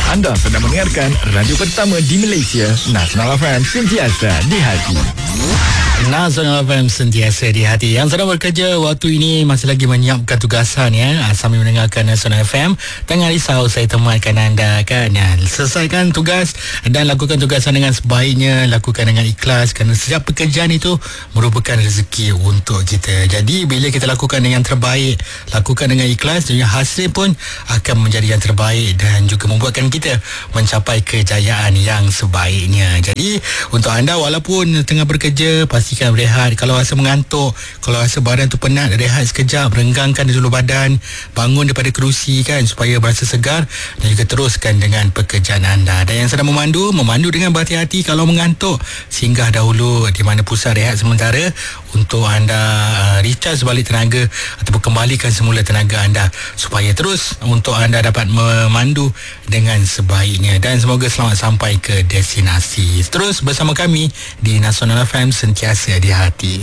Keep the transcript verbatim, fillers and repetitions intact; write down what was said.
Anda sedang mendengarkan radio pertama di Malaysia, Nasional F M, sentiasa di hati. Nasional F M sentiasa di hati. Yang sedang bekerja waktu ini masih lagi menyiapkan tugasan ya, sambil mendengarkan Nasional F M. Jangan risau, saya temankan anda kan ya. Selesaikan tugas dan lakukan tugasan dengan sebaiknya, lakukan dengan ikhlas, kerana setiap pekerjaan itu merupakan rezeki untuk kita. Jadi bila kita lakukan dengan terbaik, lakukan dengan ikhlas, dan hasil pun akan menjadi yang terbaik dan juga membuatkan kita mencapai kejayaan yang sebaiknya. Jadi untuk anda, walaupun tengah bekerja, pastikan berehat. Kalau rasa mengantuk, kalau rasa badan tu penat, rehat sekejap, renggangkan dulu badan, bangun daripada kerusi kan, supaya berasa segar, dan juga teruskan dengan pekerjaan anda. Dan yang sedang memandu, memandu dengan berhati-hati. Kalau mengantuk, singgah dahulu di mana pusat rehat sementara untuk anda uh, recharge balik tenaga ataupun kembalikan semula tenaga anda, supaya terus untuk anda dapat memandu dengan sebaiknya. Dan semoga selamat sampai ke destinasi. Terus bersama kami di Nasional F M, sentiasa di hati.